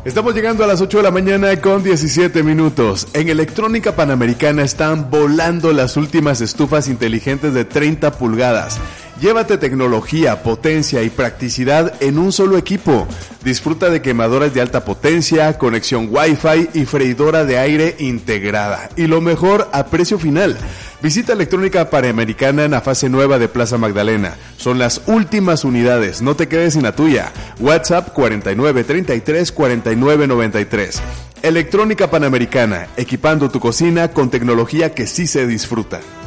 Estamos llegando a las 8 de la mañana con 17 minutos. En Electrónica Panamericana están volando las últimas estufas inteligentes de 30 pulgadas. Llévate tecnología, potencia y practicidad en un solo equipo. Disfruta de quemadoras de alta potencia, conexión Wi-Fi y freidora de aire integrada. Y lo mejor, a precio final. Visita Electrónica Panamericana en la fase nueva de Plaza Magdalena. Son las últimas unidades, no te quedes sin la tuya. WhatsApp 4933 4993. Electrónica Panamericana, equipando tu cocina con tecnología que sí se disfruta.